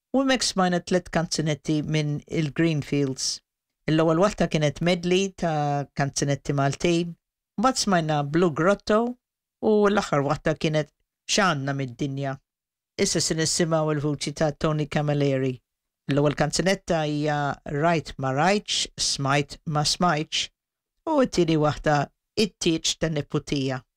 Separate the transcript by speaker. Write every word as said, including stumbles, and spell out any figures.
Speaker 1: U mek smajna tlet kanzunetti minn il-Greenfields. Il-ewwel waħda kienet medley ta' kanzunetti Maltin, mbagħad smajna Blue Grotto u l-aħħar waħda kienet X'għandna mid-dinja. Issa se nisimgħu l-vuċi ta' Tony Camilleri. L-ewwel kanzunetta hija Rajt ma rajtx, Smajt ma smajtx u t-tieni waħda It-tieġ ta' Niputija.